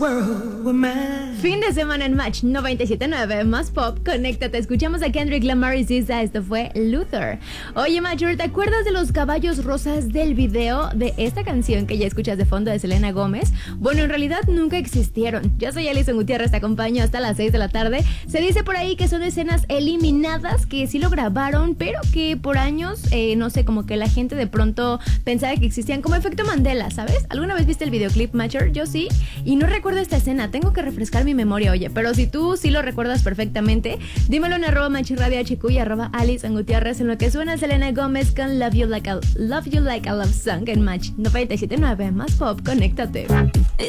world were mine. Fin de semana en Match 97.9, más pop, conéctate, escuchamos a Kendrick Lamar y SZA, esto fue Luther. Oye Major, ¿te acuerdas de los caballos rosas del video de esta canción que ya escuchas de fondo de Selena Gómez? Bueno, en realidad nunca existieron. Yo soy Alison Gutiérrez, te acompaño hasta las 6 de la tarde. Se dice por ahí que son escenas eliminadas, que sí lo grabaron, pero que por años, no sé, como que la gente de pronto pensaba que existían, como efecto Mandela, ¿sabes? ¿Alguna vez viste el videoclip, Major? Yo sí, y no recuerdo esta escena, tengo que refrescar mi memoria, oye, pero si tú sí lo recuerdas perfectamente, dímelo en @MachirRadioHQ y @Alison Gutiérrez, en lo que suena Selena Gómez con Love You Like a Love Song en Match 97.9, más pop, conéctate.